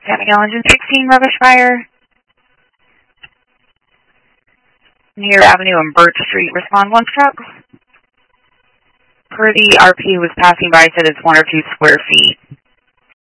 San Miguel Engine 16, rubbish fire. Near Avenue and Birch Street, respond 1 truck. Per the RP was passing by, said it's 1 or 2 square feet.